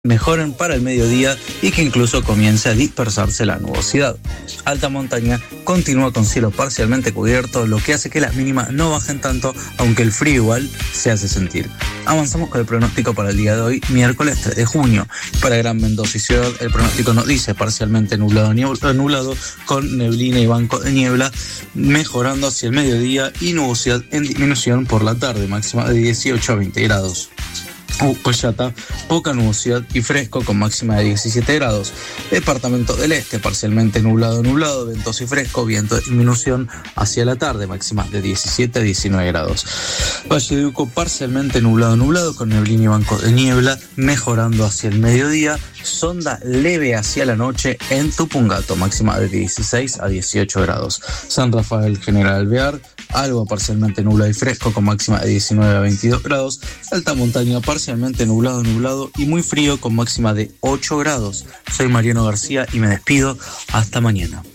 mejoren para el mediodía y que incluso comience a dispersarse la nubosidad. Alta montaña continúa con cielo parcialmente cubierto, lo que hace que las mínimas no bajen tanto, aunque el frío igual se hace sentir. Avanzamos con el pronóstico para el día de hoy, miércoles 3 de junio. Para Gran Mendoza y Ciudad, el pronóstico nos dice parcialmente nublado con neblina y banco de niebla, mejorando hacia el mediodía y nubosidad en disminución por la tarde, máxima de 18 a 20 grados. Uspallata, poca nubosidad y fresco con máxima de 17 grados. Departamento del Este, parcialmente nublado, ventoso y fresco, viento de disminución hacia la tarde, máxima de 17 a 19 grados. Valle de Uco, parcialmente nublado con neblina y banco de niebla, mejorando hacia el mediodía. Sonda leve hacia la noche en Tupungato, máxima de 16 a 18 grados. San Rafael, General Alvear, algo parcialmente nublado y fresco con máxima de 19 a 22 grados. Alta montaña, parcialmente nublado y muy frío con máxima de 8 grados. Soy Mariano García y me despido. Hasta mañana.